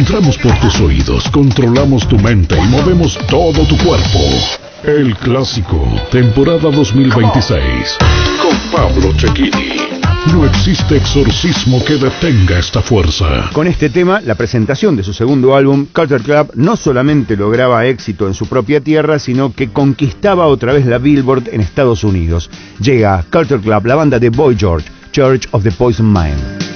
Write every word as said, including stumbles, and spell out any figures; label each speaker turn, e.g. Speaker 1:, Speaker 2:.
Speaker 1: Entramos por tus oídos, controlamos tu mente y movemos todo tu cuerpo. El Clásico, temporada dos mil veintiséis, con Pablo Cecchini. No existe exorcismo que detenga esta fuerza.
Speaker 2: Con este tema, la presentación de su segundo álbum, Culture Club, no solamente lograba éxito en su propia tierra, sino que conquistaba otra vez la Billboard en Estados Unidos. Llega Culture Club, la banda de Boy George, Church of the Poison Mind.